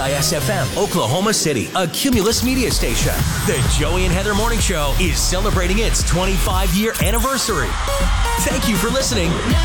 KISFM, Oklahoma City, a Cumulus media station. The Joey and Heather Morning Show is celebrating its 25-year anniversary. Thank you for listening.